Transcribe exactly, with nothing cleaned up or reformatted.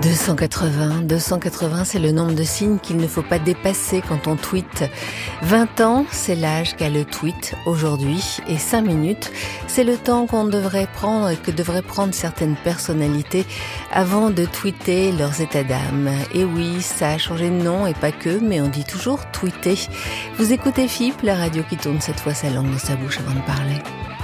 deux cent quatre-vingts, deux cent quatre-vingts, c'est le nombre de signes qu'il ne faut pas dépasser quand on tweete. vingt ans, c'est l'âge qu'a le tweet aujourd'hui. Et cinq minutes, c'est le temps qu'on devrait prendre et que devraient prendre certaines personnalités avant de tweeter leurs états d'âme. Et oui, ça a changé de nom et pas que, mais on dit toujours tweeter. Vous écoutez F I P, la radio qui tourne cette fois sa langue dans sa bouche avant de parler.